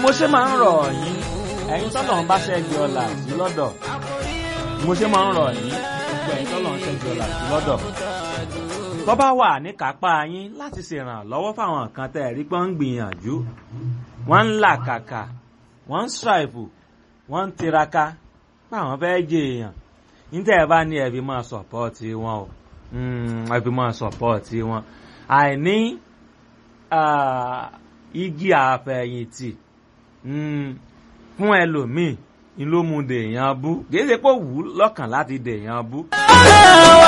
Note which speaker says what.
Speaker 1: mo ṣe máa ń rọ̀ yín ẹ̀yin tọ́lọ̀ ń bá ṣẹ́gi ọlà sí lọ́dọ̀ mo ṣe máa ń rọ̀ yín gbogbo ẹ̀yin tọ́lọ̀ ń ṣẹ́gi ọlà sí lọ́dọ̀ tó bá wà ní kápá yín láti ṣèrànlọ́wọ́ fáwọn kan tẹ́ rí pé ń gbìyànjú wọ́n ń làkàkà wọ́n ń strive wọ́n ń tiraka fáwọn fẹ́ jẹ èèyàn níta ẹ bá ní ẹbí máa sọ̀pọ́ọ̀tì wọn o ẹbí máa sọ̀pọ́ọ̀tì wọn àìní igi àfẹ̀yìntì fún ẹlòmíì ni ló mú dèèyàn bú kì í ṣe pé ó wù ú lọ́kàn láti dèèyàn bú.